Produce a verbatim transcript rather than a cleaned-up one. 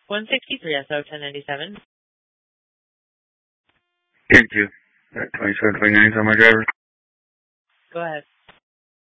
one sixty-three S O ten ninety-seven. Thank you. twenty-seven twenty-nine is on my driver. Go ahead.